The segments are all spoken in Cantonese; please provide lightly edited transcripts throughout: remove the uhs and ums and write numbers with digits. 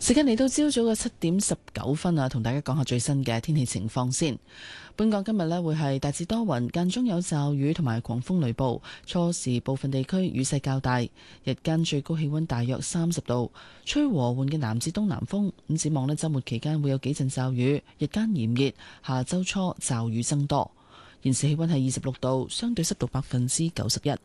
時間嚟到朝早嘅7:19啊，同大家講下最新嘅天氣情況先。本港今日呢會係大致多雲，間中有驟雨同埋狂風雷暴，初時部分地區雨勢較大，日間最高氣溫大約30度，吹和緩嘅南至東南風。咁展望呢週末期間會有幾陣驟雨，日間炎熱，下週初驟雨增多。現時氣溫係26度，相對濕度91%。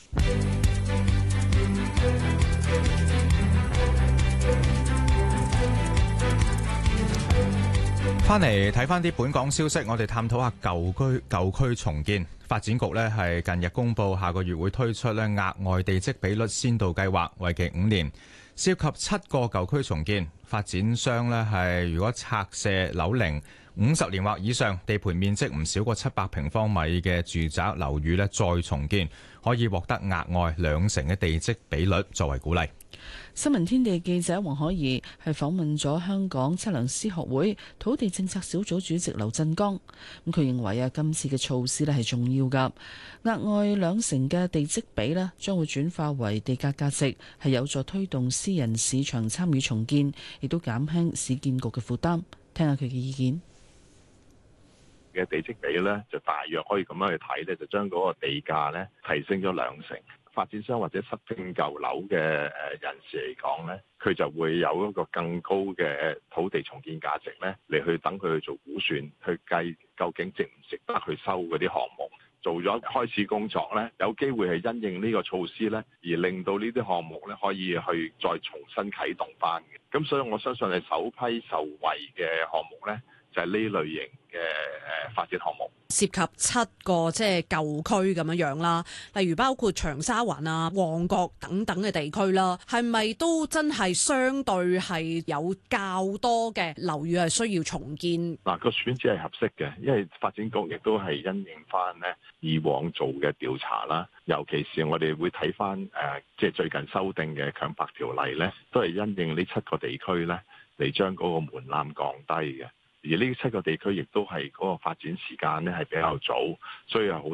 翻嚟睇翻啲本港消息，我哋探討下舊區重建。發展局呢係近日公布，下個月會推出呢額外地積比率先導計劃，為期5年，涉及7個舊區重建。發展商呢係如果拆卸樓齡50年或以上、地盤面積唔少過700平方米嘅住宅樓宇呢，再重建，可以獲得額外2成嘅地積比率作為鼓勵。 新聞天地記者黃可怡係訪問咗香港測量師學會土地政策小組主席劉振剛，咁佢認為今次嘅措施係重要噶，額外2成嘅地積比咧將會轉化為地價價值，係有助推動私人市場參與重建，亦都減輕市建局嘅負擔。聽下佢嘅意見。 嘅地積比咧就大約可以咁樣去睇咧，就將嗰個地價咧提升咗2成。發展商或者失拼舊樓嘅人士嚟講咧，佢就會有一個更高嘅土地重建價值咧，嚟去等佢去做估算，去計究竟值唔值得去收嗰啲項目。做咗開始工作咧，有機會係因應呢個措施咧，而令到呢啲項目咧可以去再重新啟動翻嘅。咁所以我相信係首批受惠嘅項目咧，就係呢類型嘅發展項目， 涉及7個即係舊區咁樣啦，例如包括長沙灣啊、旺角等等嘅地區啦，係咪都真係相對係有較多嘅樓宇係需要重建？ 嗱，個選址係合適嘅，因為發展局亦都係因應翻咧以往做嘅調查啦，尤其是我哋會睇翻即係最近修訂嘅強拍條例咧，都係因應呢7個地區咧嚟將嗰個門檻降低嘅。而呢7個地區亦都係嗰個發展時間咧係比較早，所以有好